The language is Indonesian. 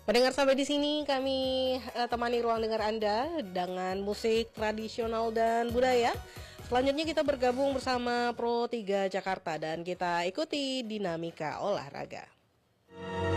Pendengar, sampai di sini kami temani ruang dengar Anda dengan musik tradisional dan budaya. Selanjutnya kita bergabung bersama Pro 3 Jakarta dan kita ikuti dinamika olahraga.